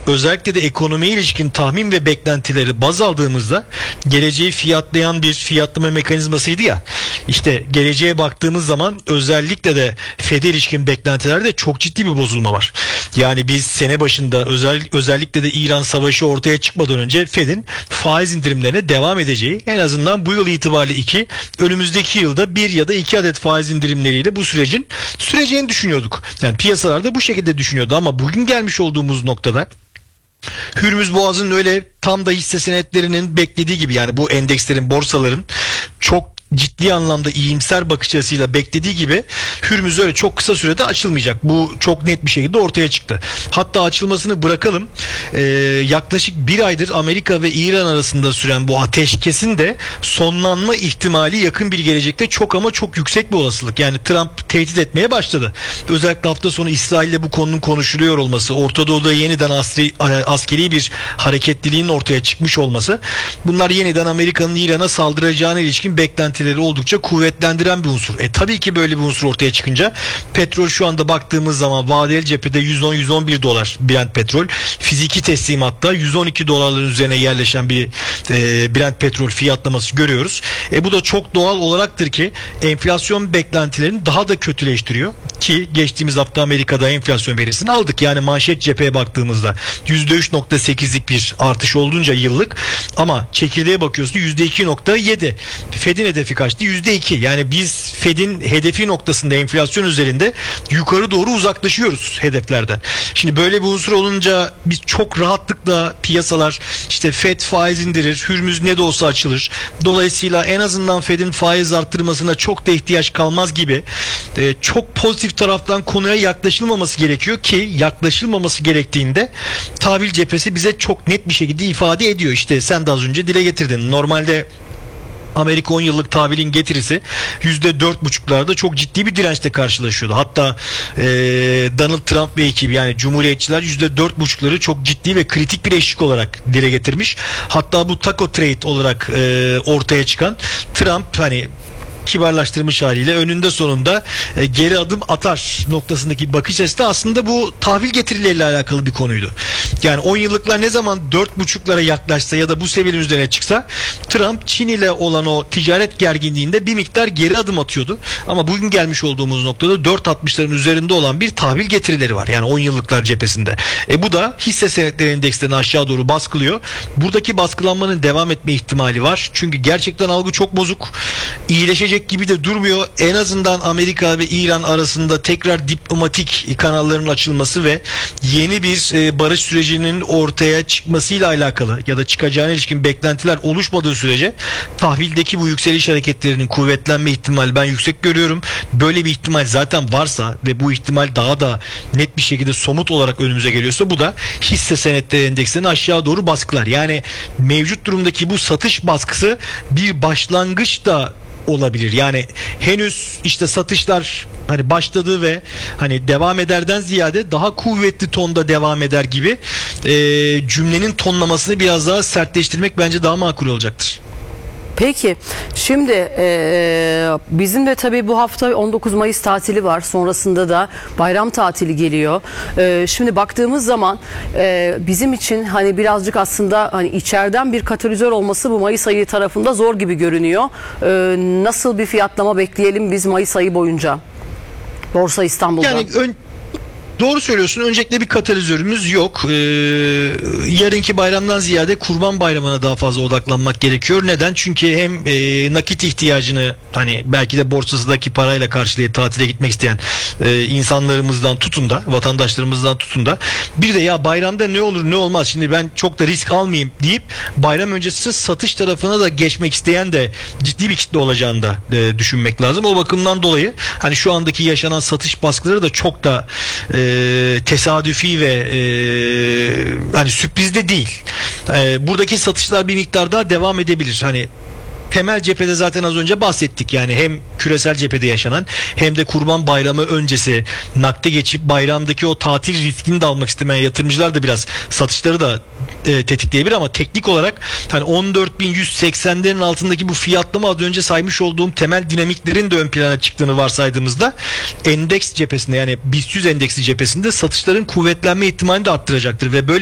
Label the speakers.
Speaker 1: özellikle de ekonomiye ilişkin tahmin ve beklentileri baz aldığımızda geleceği fiyatlayan bir fiyatlama mekanizmasıydı ya. İşte geleceğe baktığımız zaman özellikle de FED'e ilişkin beklentilerde çok ciddi bir bozulma var. Yani biz sene başında özellikle de İran savaşı ortaya çıkmadan önce FED'in faiz indirimlerine devam edeceği, en azından bu yıl itibariyle önümüzdeki yılda bir ya da iki adet faiz indirimleriyle bu sürecin süreceğini düşünüyorduk. Yani piyasalarda bu şekilde düşünüyordu ama bugün gelmiş olduğumuz noktada Hürmüz Boğazı'nın öyle tam da hisse senetlerinin beklediği gibi, yani bu endekslerin, borsaların çok ciddi anlamda iyimser bakış açısıyla beklediği gibi Hürmüz öyle çok kısa sürede açılmayacak. Bu çok net bir şekilde ortaya çıktı. Hatta açılmasını bırakalım. Yaklaşık bir aydır Amerika ve İran arasında süren bu ateşkesin de sonlanma ihtimali yakın bir gelecekte çok ama çok yüksek bir olasılık. Yani Trump tehdit etmeye başladı. Özellikle hafta sonu İsrail'le bu konunun konuşuluyor olması, Orta Doğu'da yeniden askeri bir hareketliliğin ortaya çıkmış olması, bunlar yeniden Amerika'nın İran'a saldıracağına ilişkin beklentileri oldukça kuvvetlendiren bir unsur. Tabii ki böyle bir unsur ortaya çıkınca petrol şu anda baktığımız zaman vadeli cephede 110-111 dolar Brent petrol. Fiziki teslimatta 112 dolarların üzerine yerleşen bir Brent petrol fiyatlaması görüyoruz. Bu da çok doğal olaraktır ki enflasyon beklentilerini daha da kötüleştiriyor ki geçtiğimiz hafta Amerika'da enflasyon verisini aldık. Yani manşet cepheye baktığımızda %3.8'lik bir artış olduğunca yıllık, ama çekirdeğe bakıyorsun %2.7. Fed'in hedefi kaçtı? %2. Yani biz Fed'in hedefi noktasında enflasyon üzerinde yukarı doğru uzaklaşıyoruz hedeflerden. Şimdi böyle bir unsur olunca biz çok rahatlıkla piyasalar işte Fed faiz indirir, Hürmüz ne de olsa açılır, dolayısıyla en azından Fed'in faiz arttırmasına çok da ihtiyaç kalmaz gibi çok pozitif taraftan konuya yaklaşılmaması gerekiyor ki yaklaşılmaması gerektiğinde tahvil cephesi bize çok net bir şekilde ifade ediyor. İşte sen de az önce dile getirdin. Normalde Amerika 10 yıllık tahvilin getirisi %4,5'larda çok ciddi bir dirençle karşılaşıyordu. Hatta Donald Trump ve ekibi, yani Cumhuriyetçiler %4,5'ları çok ciddi ve kritik bir eşik olarak dile getirmiş. Hatta bu taco trade olarak ortaya çıkan Trump, hani kibarlaştırmış haliyle önünde sonunda geri adım atar noktasındaki bakış açısı da aslında bu tahvil getirileriyle alakalı bir konuydu. Yani 10 yıllıklar ne zaman 4,5'lara yaklaşsa ya da bu seviyenin üzerine çıksa Trump Çin ile olan o ticaret gerginliğinde bir miktar geri adım atıyordu. Ama bugün gelmiş olduğumuz noktada 4,60'ların üzerinde olan bir tahvil getirileri var. Yani 10 yıllıklar cephesinde. Bu da hisse senetleri endekslerini aşağı doğru baskılıyor. Buradaki baskılanmanın devam etme ihtimali var. Çünkü gerçekten algı çok bozuk. İyileşecek gibi de durmuyor. En azından Amerika ve İran arasında tekrar diplomatik kanalların açılması ve yeni bir barış sürecinin ortaya çıkmasıyla alakalı ya da çıkacağına ilişkin beklentiler oluşmadığı sürece tahvildeki bu yükseliş hareketlerinin kuvvetlenme ihtimali ben yüksek görüyorum. Böyle bir ihtimal zaten varsa ve bu ihtimal daha da net bir şekilde somut olarak önümüze geliyorsa, bu da hisse senetleri endekslerini aşağı doğru baskılar. Yani mevcut durumdaki bu satış baskısı bir başlangıç da olabilir. Yani henüz işte satışlar hani başladı ve hani devam ederden ziyade daha kuvvetli tonda devam eder gibi cümlenin tonlamasını biraz daha sertleştirmek bence daha makul olacaktır.
Speaker 2: Peki şimdi bizim de tabii bu hafta 19 Mayıs tatili var. Sonrasında da bayram tatili geliyor. Şimdi baktığımız zaman bizim için hani birazcık aslında hani içeriden bir katalizör olması bu Mayıs ayı tarafında zor gibi görünüyor. Nasıl bir fiyatlama bekleyelim biz Mayıs ayı boyunca? Borsa İstanbul'da.
Speaker 1: Yani doğru söylüyorsun. Öncelikle bir katalizörümüz yok. Yarınki bayramdan ziyade Kurban Bayramı'na daha fazla odaklanmak gerekiyor. Neden? Çünkü hem nakit ihtiyacını hani belki de borsasındaki parayla karşılayıp tatile gitmek isteyen insanlarımızdan tutun da, vatandaşlarımızdan tutun da, bir de ya bayramda ne olur ne olmaz, şimdi ben çok da risk almayayım deyip bayram öncesi satış tarafına da geçmek isteyen de ciddi bir kitle olacağını da düşünmek lazım. O bakımdan dolayı hani şu andaki yaşanan satış baskıları da çok da tesadüfi ve hani sürpriz de değil. Buradaki satışlar bir miktar daha devam edebilir. Hani temel cephede zaten az önce bahsettik. Yani hem küresel cephede yaşanan hem de Kurban Bayramı öncesi nakde geçip bayramdaki o tatil riskini de almak istemeyen yatırımcılar da biraz satışları da tetikleyebilir, ama teknik olarak hani 14.180'lerin altındaki bu fiyatlama az önce saymış olduğum temel dinamiklerin de ön plana çıktığını varsaydığımızda endeks cephesinde, yani BIST 100 endeksi cephesinde satışların kuvvetlenme ihtimalini de arttıracaktır ve böyle